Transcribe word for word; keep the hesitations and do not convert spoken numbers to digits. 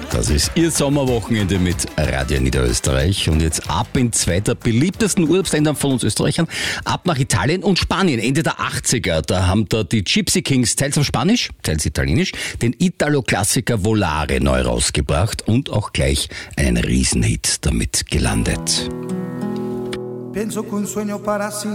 Das ist Ihr Sommerwochenende mit Radio Niederösterreich. Und jetzt ab in zwei der beliebtesten Urlaubsländern von uns Österreichern, ab nach Italien und Spanien. Ende der achtziger, da haben da die Gypsy Kings, teils auf Spanisch, teils Italienisch, den Italo-Klassiker Volare neu rausgebracht und auch gleich einen Riesenhit damit gelandet. Penso che un sogno para